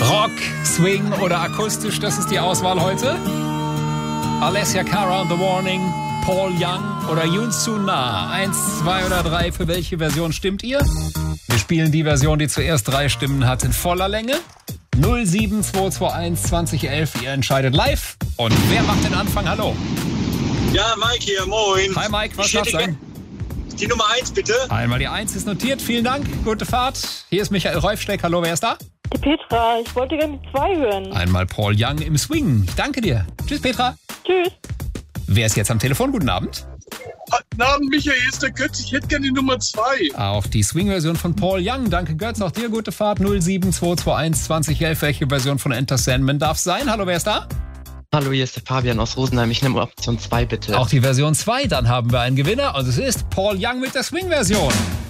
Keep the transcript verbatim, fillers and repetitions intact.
Rock, Swing oder akustisch, das ist die Auswahl heute. Alessia Cara on The Warning, Paul Young oder Yoon Soo-na. Eins, zwei oder drei, für welche Version stimmt ihr? Wir spielen die Version, die zuerst drei Stimmen hat, in voller Länge. null sieben zwei zwei eins zwanzig elf, ihr entscheidet live. Und wer macht den Anfang? Hallo. Ja, Mike hier, moin. Hi Mike, was darf sein? Die Nummer eins, bitte. Einmal die eins ist notiert, vielen Dank, gute Fahrt. Hier ist Michael Reufsteck, hallo, wer ist da? Die Petra, ich wollte gerne die zwei hören. Einmal Paul Young im Swing, ich danke dir. Tschüss Petra. Tschüss. Wer ist jetzt am Telefon? Guten Abend. Guten Abend, Michael, hier ist der Götz. Ich hätte gerne die Nummer zwei. Auf die Swing-Version von Paul Young. Danke Götz, auch dir gute Fahrt. null sieben zwei zwei eins zwanzig elf. Welche Version von Enter Sandman darf sein? Hallo, wer ist da? Hallo, hier ist der Fabian aus Rosenheim. Ich nehme Option zwei, bitte. Auch die Version zwei, dann haben wir einen Gewinner. Und es ist Paul Young mit der Swing-Version.